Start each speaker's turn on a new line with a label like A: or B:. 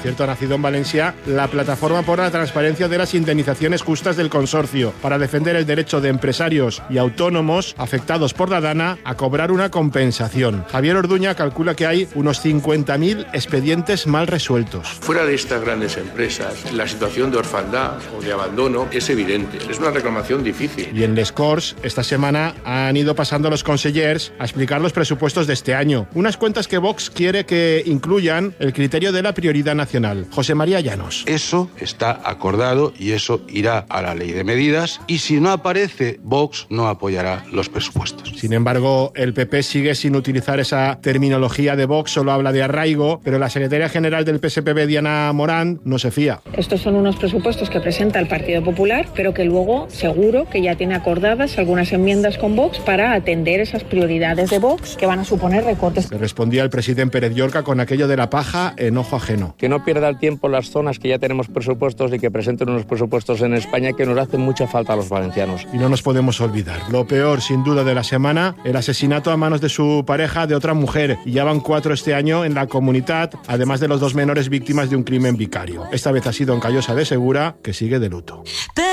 A: cierto, ha nacido en Valencia la Plataforma por la Transparencia de las Indemnizaciones Justas del Consorcio, para defender el derecho de empresarios y autónomos afectados por la Dana a cobrar una compensación. Javier Orduña calcula que hay unos 50.000 expedientes mal resueltos.
B: Fuera de estas grandes empresas, la situación de orfandad o de abandono es evidente. Es una reclamación difícil.
A: Y en Les Corts, esta semana han ido pasando los consellers a explicar los presupuestos de este año. Unas cuentas que Vox quiere que incluyan el criterio de la prioridad nacional. José María Llanos.
C: Eso está acordado y eso irá a la ley de medidas, y si no aparece, Vox no apoyará los presupuestos.
A: Sin embargo, el PP sigue sin utilizar esa terminología de Vox, solo habla de arraigo, pero la secretaria general del PSPB, Diana Morán, no se fía.
D: Estos son unos presupuestos que presenta el Partido Popular, pero que luego seguro que ya tiene acordadas algunas enmiendas con Vox para atender esas prioridades de Vox que van a suponer recortes.
A: Le respondía el presidente Pérez Llorca con aquello de la paja en ojo ajeno.
E: Que no pierda el tiempo las zonas que ya tenemos presupuestos y que presenten unos presupuestos en España que nos hacen mucha falta a los valencianos.
A: Y no nos podemos olvidar, lo peor sin duda de la semana, el asesinato a manos de su pareja de otra mujer. Y ya van 4 este año en la comunidad, además de los 2 menores víctimas de un crimen vicario. Esta vez ha sido en Callosa de Segura, que sigue de luto.